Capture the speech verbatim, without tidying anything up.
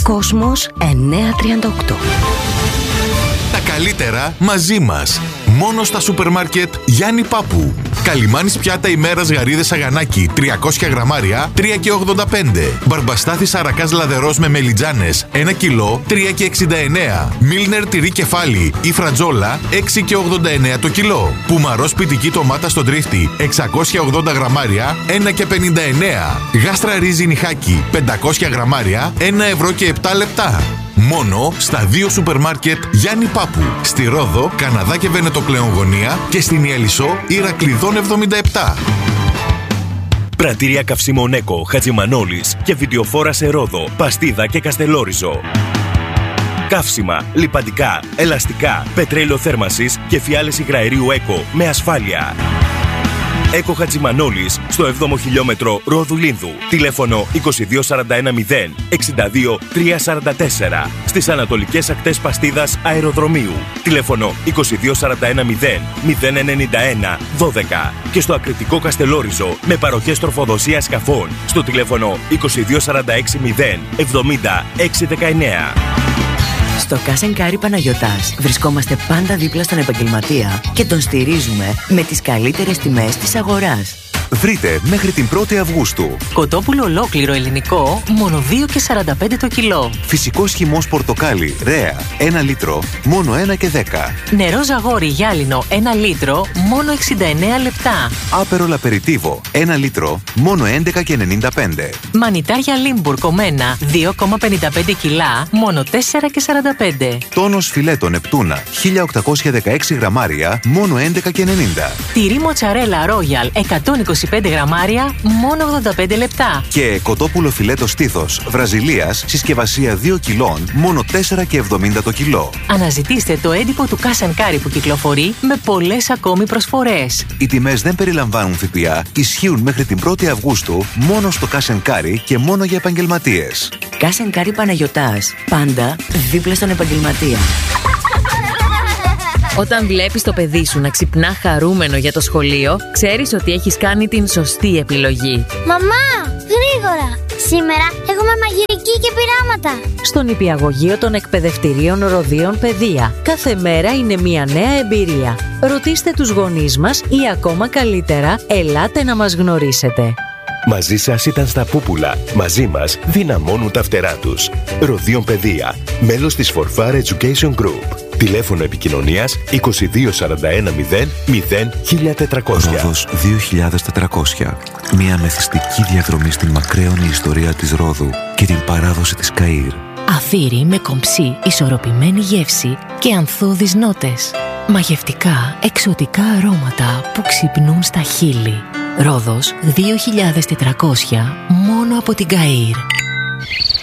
Κόσμος εννιακόσια τριάντα οκτώ. Τα καλύτερα μαζί μας. Μόνο στα σούπερ μάρκετ Γιάννη Πάπου. Καλιμάνης πιάτα ημέρας γαρίδες αγανάκι τριακόσια γραμμάρια τρία και ογδόντα πέντε. Μπαρμπαστάθης αρακάς λαδερός με μελιτζάνες ένα κιλό τρία και εξήντα εννέα. Μίλνερ τυρί κεφάλι ή φρατζόλα έξι και ογδόντα εννέα το κιλό. Πουμαρό σπιτική ντομάτα στον τρίφτη εξακόσια ογδόντα γραμμάρια ένα και πενήντα εννέα. Γάστρα ρύζι νιχάκι πεντακόσια γραμμάρια ένα ευρώ και επτά λεπτά. Μόνο στα δύο σούπερ μάρκετ Γιάννη Πάπου. Στη Ρόδο, Καναδά και Βενετοκλέον γωνία και στην Ιαλισσό Ηρακλειδών εβδομήντα επτά. Πρατήρια καυσίμων Έκο, Χατζημανόλης και βιντεοφόρα σε Ρόδο, Παστίδα και Καστελόριζο. Καύσιμα, λιπαντικά, ελαστικά, πετρέλαιο θέρμανσης και φιάλες υγραερίου Έκο με ασφάλεια. Έκο Χατζημανόλης στο έβδομο χιλιόμετρο Ρόδου Λίνδου. Τηλέφωνο είκοσι δύο σαράντα ένα μηδέν εξήντα δύο τριακόσια σαράντα τέσσερα. Στις ανατολικές ακτές Παστίδας Αεροδρομίου. Τηλέφωνο είκοσι δύο σαράντα ένα μηδέν μηδέν ενενήντα ένα δώδεκα. Και στο Ακριτικό Καστελόριζο με παροχές τροφοδοσίας σκαφών στο τηλέφωνο είκοσι δύο σαράντα έξι μηδέν εβδομήντα έξι δεκαεννέα. Στο Cash and Carry Παναγιωτάς βρισκόμαστε πάντα δίπλα στον επαγγελματία και τον στηρίζουμε με τις καλύτερες τιμές της αγοράς. Βρείτε μέχρι την πρώτη Αυγούστου κοτόπουλο ολόκληρο ελληνικό, μόνο δύο και σαράντα πέντε το κιλό. Φυσικός χυμός πορτοκάλι, ρέα, ένα λίτρο, μόνο ένα και δέκα. Νερό ζαγόρι γυάλινο, ένα λίτρο, μόνο εξήντα εννέα λεπτά. Άπερολ απεριτίβο, ένα λίτρο, μόνο έντεκα και ενενήντα πέντε. Μανιτάρια Λίμπουρ κομμένα, δύο κόμμα πενήντα πέντε κιλά, μόνο τέσσερα και σαράντα πέντε. Τόνος φιλέτο Νεπτούνα, χίλια οκτακόσια δεκαέξι γραμμάρια, μόνο έντεκα και ενενήντα. Τυρί μοτσαρέλα Royal, εκατόν είκοσι πέντε γραμμάρια, μόνο ογδόντα πέντε λεπτά. Και κοτόπουλο φιλέτο στήθος Βραζιλίας, συσκευασία δύο κιλών, μόνο τέσσερα και εβδομήντα το κιλό. Αναζητήστε το έντυπο του Cash and Carry που κυκλοφορεί με πολλές ακόμη προσφορές. Οι τιμές δεν περιλαμβάνουν ΦΠΑ, ισχύουν μέχρι την πρώτη Αυγούστου μόνο στο Cash and Carry και μόνο για επαγγελματίες. Cash and Carry Παναγιωτάς. Πάντα δίπλα στον επαγγελματία. Όταν βλέπεις το παιδί σου να ξυπνά χαρούμενο για το σχολείο, ξέρεις ότι έχεις κάνει την σωστή επιλογή. Μαμά, γρήγορα! Σήμερα έχουμε μαγειρική και πειράματα. Στο νηπιαγωγείο των εκπαιδευτηρίων Ροδίων Παιδεία. Κάθε μέρα είναι μια νέα εμπειρία. Ρωτήστε τους γονείς μας ή ακόμα καλύτερα, ελάτε να μας γνωρίσετε. Μαζί σας ήταν στα πούπουλα. Μαζί μας δυναμώνουν τα φτερά τους. Ροδίων Παιδεία. Μέλος της φορφάρ Education Group. Τηλέφωνο επικοινωνίας είκοσι δύο σαράντα ένα μηδέν μηδέν χίλια τετρακόσια. Ρόδος δύο χιλιάδες τετρακόσια. Μια μεθυστική διαδρομή στην μακραίωνη ιστορία της Ρόδου και την παράδοση της Καΐρ. Αφύρι με κομψή, ισορροπημένη γεύση και ανθώδεις νότες. Μαγευτικά, εξωτικά αρώματα που ξυπνούν στα χείλη. Ρόδος δύο χιλιάδες τετρακόσια μόνο από την Καΐρ.